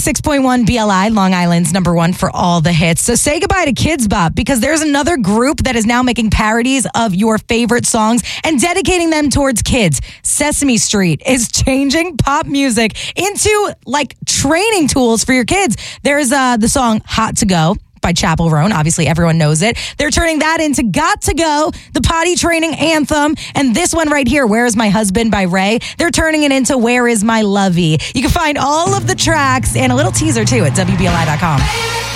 96.1 BLI, Long Island's number one for all the hits. So say goodbye to Kids Bop because there's another group that is now making parodies of your favorite songs and dedicating them towards kids. Sesame Street is changing pop music into like training tools for your kids. There's the song Hot to Go by Chappell Roan. Obviously, everyone knows it. They're turning that into Got to Go, the potty training anthem. And this one right here, Where Is My Husband by Ray, they're turning it into Where Is My Lovey. You can find all of the tracks and a little teaser too at WBLI.com.